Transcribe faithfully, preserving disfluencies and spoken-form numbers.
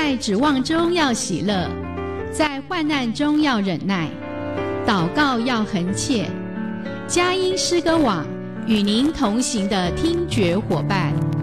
在指望中要喜乐，在患难中要忍耐，祷告要恒切。佳音诗歌网与您同行的听觉伙伴。